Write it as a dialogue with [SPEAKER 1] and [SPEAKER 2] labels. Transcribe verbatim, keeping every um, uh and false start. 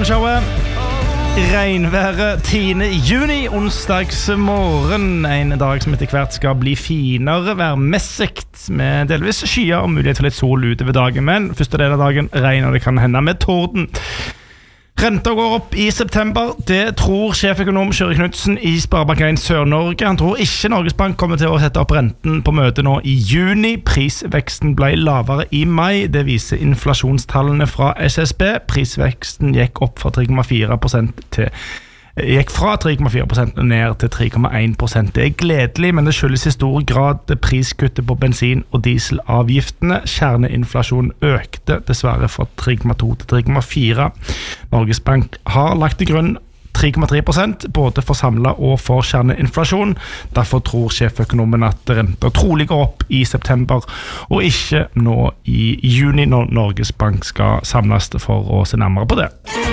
[SPEAKER 1] Morgenshowet. Regnværet tiende juni, onsdags morgen. En dag som etter hvert skal bli finere værmessigt, med delvis skyer og mulighet for litt sol ute ved dagen. Men første del av dagen regn, og det kan hende med torden. Renta går opp i september. Det tror sjeføkonom Kjøre Knudsen i Sparebank en Sør-Norge. Han tror ikke Norges Bank kommer til å sette opp renten på møtet nå i juni. Prisveksten ble lavere i mai. Det viser inflasjonstallene fra S S B. Prisveksten gikk opp fra tre komma fire prosent til gikk fra tre komma fire prosent ned til tre komma en prosent. Det er gledelig, men det skyldes i stor grad priskuttet på bensin- og dieselavgiftene. Kjerneinflasjonen økte dessverre fra tre komma to til tre komma fire. Norges Bank har lagt til grunn tre komma tre prosent, både for samlet og for kjerneinflasjon. Derfor tror sjeføkonomen at renta trolig går opp i september, og ikke nå i juni, når Norges Bank skal samles for å se nærmere på det.